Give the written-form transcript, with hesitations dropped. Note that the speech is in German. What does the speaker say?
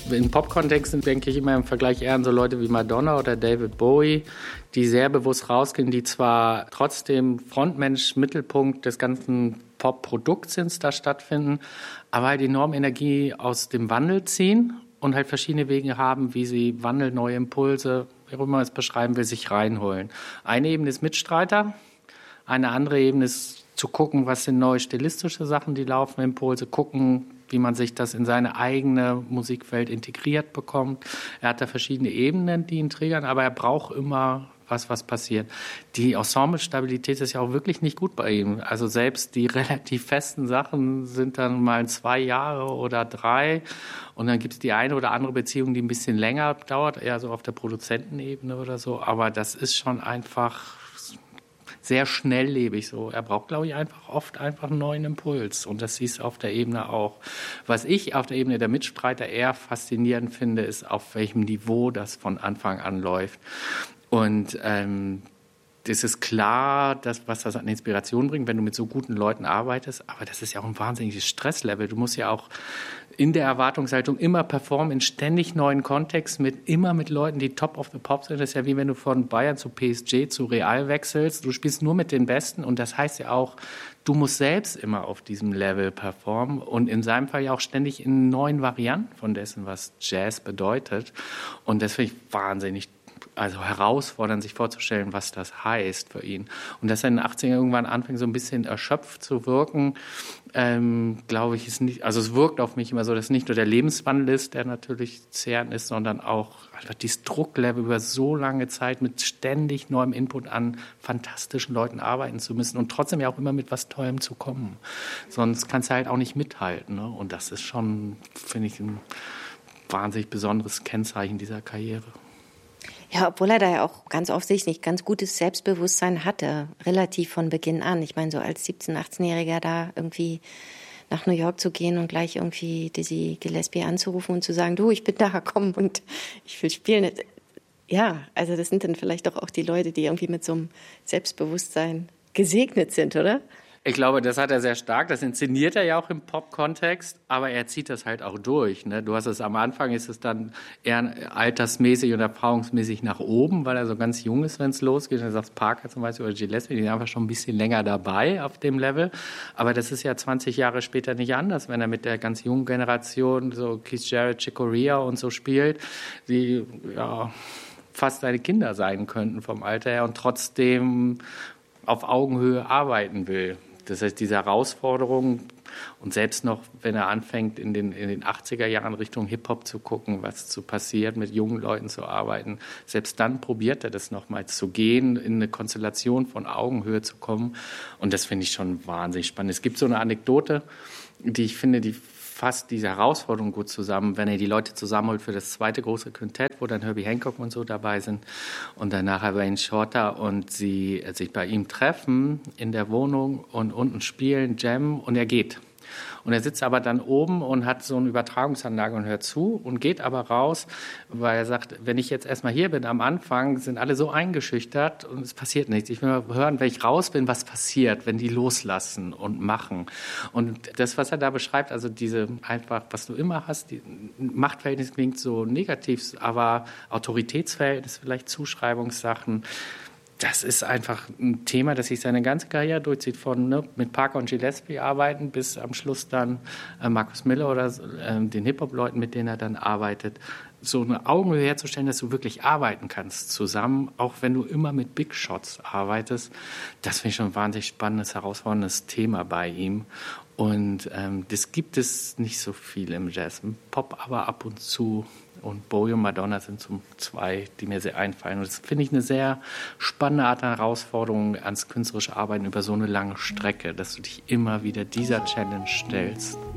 In Pop-Kontexten denke ich immer im Vergleich eher an so Leute wie Madonna oder David Bowie, die sehr bewusst rausgehen, die zwar trotzdem Frontmensch, Mittelpunkt des ganzen Pop-Produkts sind, da stattfinden, aber halt enorm Energie aus dem Wandel ziehen und halt verschiedene Wege haben, wie sie Wandel, neue Impulse, wie auch immer man es beschreiben will, sich reinholen. Eine Ebene ist Mitstreiter, eine andere Ebene ist zu gucken, was sind neue stilistische Sachen, die laufen, Impulse, gucken, wie man sich das in seine eigene Musikwelt integriert bekommt. Er hat da verschiedene Ebenen, die ihn triggern, aber er braucht immer was passiert. Die Ensemble-Stabilität ist ja auch wirklich nicht gut bei ihm. Also selbst die relativ festen Sachen sind dann mal 2 Jahre oder 3 und dann gibt es die eine oder andere Beziehung, die ein bisschen länger dauert, eher so auf der Produzentenebene oder so, aber das ist schon einfach sehr schnelllebig so. Er braucht, glaube ich, oft einen neuen Impuls. Und das siehst du auf der Ebene auch. Was ich auf der Ebene der Mitstreiter eher faszinierend finde, ist, auf welchem Niveau das von Anfang an läuft. Und es ist klar, was das an Inspiration bringt, wenn du mit so guten Leuten arbeitest. Aber das ist ja auch ein wahnsinniges Stresslevel. Du musst ja auch in der Erwartungshaltung immer performen, in ständig neuen Kontexten, immer mit Leuten, die top of the pop sind. Das ist ja wie wenn du von Bayern zu PSG zu Real wechselst. Du spielst nur mit den Besten und das heißt ja auch, du musst selbst immer auf diesem Level performen und in seinem Fall ja auch ständig in neuen Varianten von dessen, was Jazz bedeutet. Und das finde ich wahnsinnig herausfordernd, sich vorzustellen, was das heißt für ihn. Und dass er in den 80ern irgendwann anfängt, so ein bisschen erschöpft zu wirken, glaube ich, ist nicht, also es wirkt auf mich immer so, dass nicht nur der Lebenswandel ist, der natürlich zehrend ist, sondern auch einfach dieses Drucklevel über so lange Zeit mit ständig neuem Input an fantastischen Leuten arbeiten zu müssen und trotzdem ja auch immer mit was Tollem zu kommen. Sonst kannst du halt auch nicht mithalten. Ne? Und das ist schon, finde ich, ein wahnsinnig besonderes Kennzeichen dieser Karriere. Ja, obwohl er da ja auch ganz offensichtlich ganz gutes Selbstbewusstsein hatte, relativ von Beginn an. Ich meine, so als 17-, 18-Jähriger da irgendwie nach New York zu gehen und gleich irgendwie Dizzy Gillespie anzurufen und zu sagen, du, ich bin da, komm und ich will spielen. Ja, also das sind dann vielleicht doch auch die Leute, die irgendwie mit so einem Selbstbewusstsein gesegnet sind, oder? Ich glaube, das hat er sehr stark. Das inszeniert er ja auch im Pop-Kontext, aber er zieht das halt auch durch. Ne? Du hast es am Anfang, ist es dann eher altersmäßig und erfahrungsmäßig nach oben, weil er so ganz jung ist, wenn es losgeht. Du sagst Parker zum Beispiel oder Gillespie, die sind einfach schon ein bisschen länger dabei auf dem Level. Aber das ist ja 20 Jahre später nicht anders, wenn er mit der ganz jungen Generation, so Keith Jarrett, Chick Corea und so spielt, die ja fast seine Kinder sein könnten vom Alter her und trotzdem auf Augenhöhe arbeiten will. Das heißt, diese Herausforderung und selbst noch, wenn er anfängt, in den 80er Jahren Richtung Hip-Hop zu gucken, was so passiert, mit jungen Leuten zu arbeiten, selbst dann probiert er das nochmals zu gehen, in eine Konstellation von Augenhöhe zu kommen. Und das finde ich schon wahnsinnig spannend. Es gibt so eine Anekdote, die ich finde, die fasst diese Herausforderung gut zusammen, wenn er die Leute zusammenholt für das zweite große Quintett, wo dann Herbie Hancock und so dabei sind und danach Wayne Shorter und sie sich bei ihm treffen in der Wohnung und unten spielen, jammen und er geht. Und er sitzt aber dann oben und hat so eine Übertragungsanlage und hört zu und geht aber raus, weil er sagt, wenn ich jetzt erstmal hier bin am Anfang, sind alle so eingeschüchtert und es passiert nichts. Ich will mal hören, wenn ich raus bin, was passiert, wenn die loslassen und machen. Und das, was er da beschreibt, also diese einfach, was du immer hast, die Machtverhältnis klingt so negativ, aber Autoritätsverhältnis, vielleicht Zuschreibungssachen, das ist einfach ein Thema, das sich seine ganze Karriere durchzieht, von mit Parker und Gillespie arbeiten bis am Schluss dann Marcus Miller oder den Hip-Hop-Leuten, mit denen er dann arbeitet. So eine Augenhöhe herzustellen, dass du wirklich arbeiten kannst zusammen, auch wenn du immer mit Big Shots arbeitest, das finde ich schon ein wahnsinnig spannendes, herausforderndes Thema bei ihm. Und das gibt es nicht so viel im Jazz. Im Pop aber ab und zu. Und Bowie und Madonna sind so 2, die mir sehr einfallen. Und das finde ich eine sehr spannende Art der Herausforderung ans künstlerische Arbeiten über so eine lange Strecke, dass du dich immer wieder dieser Challenge stellst.